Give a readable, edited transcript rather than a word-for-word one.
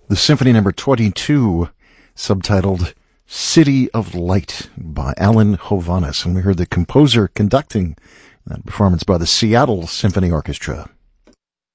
The Symphony Number 22, subtitled City of Light by Alan Hovhaness. And we heard the composer conducting that performance by the Seattle Symphony Orchestra.